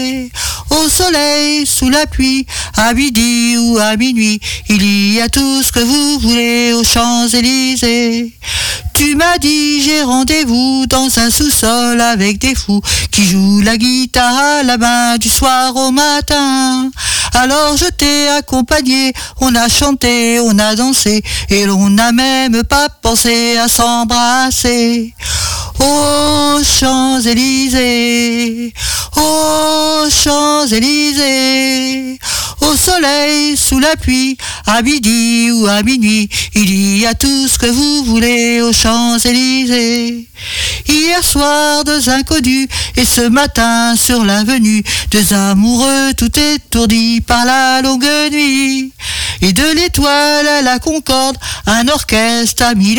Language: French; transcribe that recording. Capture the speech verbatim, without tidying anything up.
Au soleil, sous la pluie, à midi ou à minuit, il y a tout ce que vous voulez aux Champs-Élysées. Tu m'as dit j'ai rendez-vous dans un sous-sol avec des fous qui jouent la guitare à la main du soir au matin. Alors je t'ai accompagné, on a chanté, on a dansé et l'on n'a même pas pensé à s'embrasser. Aux Champs-Élysées, aux Champs-Élysées, au soleil, sous la pluie, à midi ou à minuit, il y a tout ce que vous voulez aux Champs-Élysées. Hier soir, deux inconnus, et ce matin sur l'avenue, deux amoureux tout étourdis par la longue nuit. Et de l'Étoile à la Concorde, un orchestre a mis